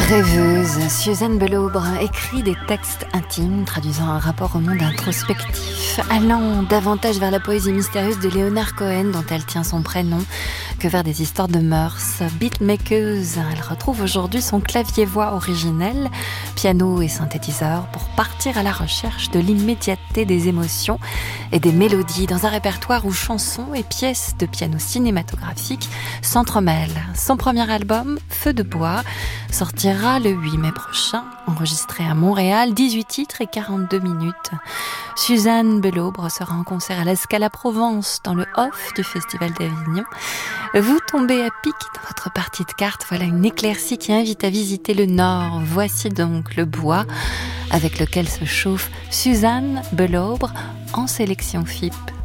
Rêveuse, Suzanne Belaubre écrit des textes intimes traduisant un rapport au monde introspectif, allant davantage vers la poésie mystérieuse de Leonard Cohen dont elle tient son prénom que vers des histoires de mœurs. Beatmakeuse, elle retrouve aujourd'hui son clavier-voix originel, piano et synthétiseur pour partir à la recherche de l'immédiateté des émotions et des mélodies dans un répertoire où chansons et pièces de piano cinématographique s'entremêlent. Son premier album, Feu de bois, sortira le 8 mai prochain, enregistré à Montréal, 18 titres et 42 minutes. Suzanne Belaubre sera en concert à la Scala Provence dans le off du Festival d'Avignon. Vous tombez à pic dans votre partie de cartes, voilà une éclaircie qui invite à visiter le Nord. Voici donc le bois avec lequel se chauffe Suzanne Belaubre en sélection FIP.